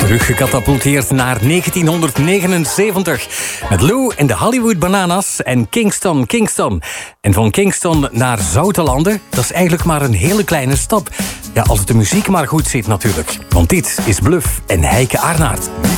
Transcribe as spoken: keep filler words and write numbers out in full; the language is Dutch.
Teruggecatapulteerd naar negentienhonderdnegenenzeventig. Met Lou en de Hollywood Bananas en Kingston, Kingston. En van Kingston naar Zoutelanden, dat is eigenlijk maar een hele kleine stap. Ja, als de muziek maar goed zit natuurlijk. Want dit is Bluff en Heike Arnaert.